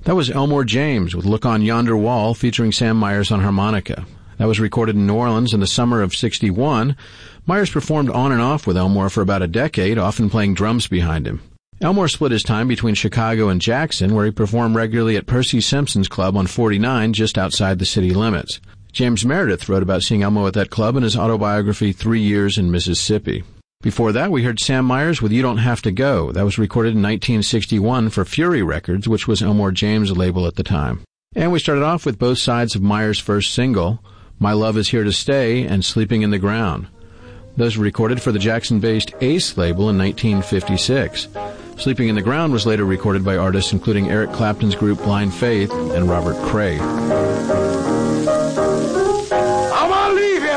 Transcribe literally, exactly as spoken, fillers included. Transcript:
That was Elmore James with Look on Yonder Wall, featuring Sam Myers on harmonica. That was recorded in New Orleans in the summer of sixty-one. Myers performed on and off with Elmore for about a decade, often playing drums behind him. Elmore split his time between Chicago and Jackson, where he performed regularly at Percy Simpson's Club on forty-nine, just outside the city limits. James Meredith wrote about seeing Elmo at that club in his autobiography, Three Years in Mississippi. Before that, we heard Sam Myers with You Don't Have to Go. That was recorded in nineteen sixty-one for Fury Records, which was Elmore James' label at the time. And we started off with both sides of Myers' first single, My Love Is Here to Stay and Sleeping in the Ground. Those were recorded for the Jackson-based Ace label in nineteen fifty-six. Sleeping in the Ground was later recorded by artists including Eric Clapton's group Blind Faith and Robert Cray.